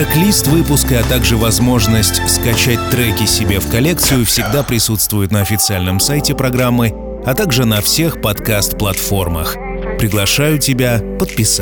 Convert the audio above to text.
Трек-лист выпуска, а также возможность скачать треки себе в коллекцию всегда присутствуют на официальном сайте программы, а также на всех подкаст-платформах. Приглашаю тебя подписаться.